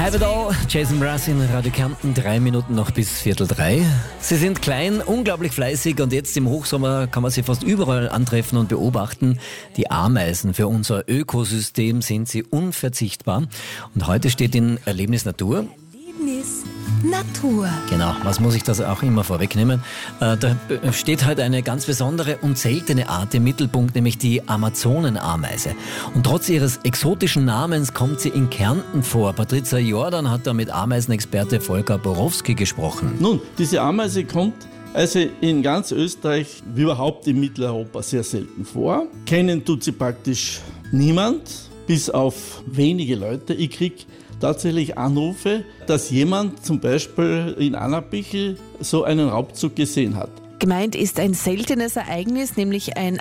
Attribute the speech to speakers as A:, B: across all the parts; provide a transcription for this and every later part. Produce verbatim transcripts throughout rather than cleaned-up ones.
A: Have it all, Jason Mraz in Radio Kärnten, drei Minuten noch bis Viertel drei. Sie sind klein, unglaublich fleißig und jetzt im Hochsommer kann man sie fast überall antreffen und beobachten. Die Ameisen für unser Ökosystem sind sie unverzichtbar. Und heute steht in Erlebnis Natur.
B: Erlebnis Natur.
A: Genau, was muss ich das auch immer vorwegnehmen? Äh, da steht heute eine ganz besondere und seltene Art im Mittelpunkt, nämlich die Amazonenameise. Und trotz ihres exotischen Namens kommt sie in Kärnten vor. Patricia Jordan hat da mit Ameisenexperte Volker Borowski gesprochen.
C: Nun, diese Ameise kommt also in ganz Österreich, wie überhaupt in Mitteleuropa, sehr selten vor. Kennen tut sie praktisch niemand, bis auf wenige Leute. Ich kriege tatsächlich Anrufe, dass jemand zum Beispiel in Annabichel so einen Raubzug gesehen hat.
B: Gemeint ist ein seltenes Ereignis, nämlich ein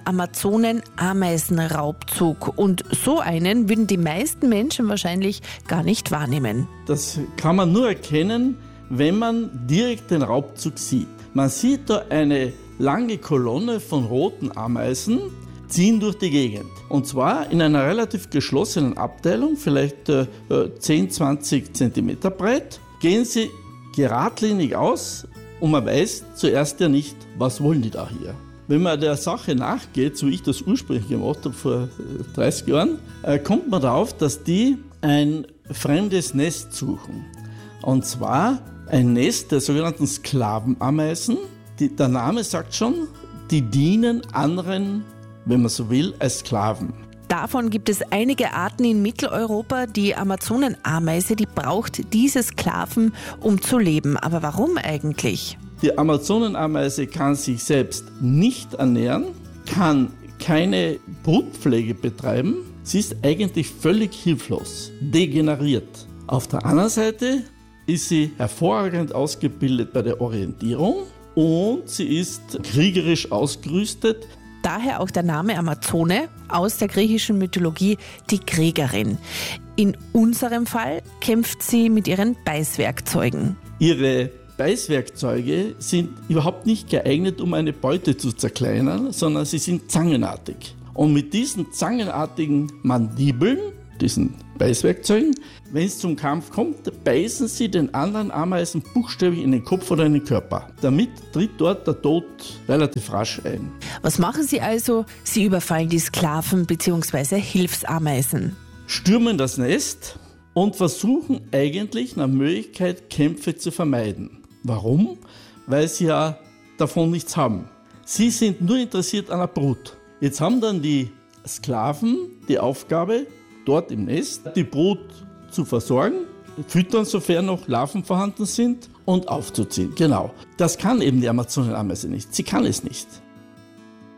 B: Amazonen-Ameisenraubzug. Und so einen würden die meisten Menschen wahrscheinlich gar nicht wahrnehmen.
C: Das kann man nur erkennen, wenn man direkt den Raubzug sieht. Man sieht da eine lange Kolonne von roten Ameisen, ziehen durch die Gegend. Und zwar in einer relativ geschlossenen Abteilung, vielleicht äh, zehn, zwanzig Zentimeter breit, gehen sie geradlinig aus und man weiß zuerst ja nicht, was wollen die da hier. Wenn man der Sache nachgeht, so wie ich das ursprünglich gemacht habe vor dreißig Jahren, äh, kommt man darauf, dass die ein fremdes Nest suchen. Und zwar ein Nest der sogenannten Sklavenameisen. Die, der Name sagt schon, die dienen anderen, wenn man so will, als Sklaven.
B: Davon gibt es einige Arten in Mitteleuropa. Die Amazonenameise, die braucht diese Sklaven, um zu leben. Aber warum eigentlich?
C: Die Amazonenameise kann sich selbst nicht ernähren, kann keine Brutpflege betreiben. Sie ist eigentlich völlig hilflos, degeneriert. Auf der anderen Seite ist sie hervorragend ausgebildet bei der Orientierung und sie ist kriegerisch ausgerüstet.
B: Daher auch der Name Amazone, aus der griechischen Mythologie die Kriegerin. In unserem Fall kämpft sie mit ihren Beißwerkzeugen.
C: Ihre Beißwerkzeuge sind überhaupt nicht geeignet, um eine Beute zu zerkleinern, sondern sie sind zangenartig. Und mit diesen zangenartigen Mandibeln, diesen Beißwerkzeugen, wenn es zum Kampf kommt, beißen sie den anderen Ameisen buchstäblich in den Kopf oder in den Körper. Damit tritt dort der Tod relativ rasch ein.
B: Was machen sie also? Sie überfallen die Sklaven bzw. Hilfsameisen.
C: Stürmen das Nest und versuchen eigentlich nach Möglichkeit Kämpfe zu vermeiden. Warum? Weil sie ja davon nichts haben. Sie sind nur interessiert an der Brut. Jetzt haben dann die Sklaven die Aufgabe, dort im Nest die Brut zu versorgen, füttern, sofern noch Larven vorhanden sind, und aufzuziehen. Genau. Das kann eben die Amazonenameise nicht. Sie kann es nicht.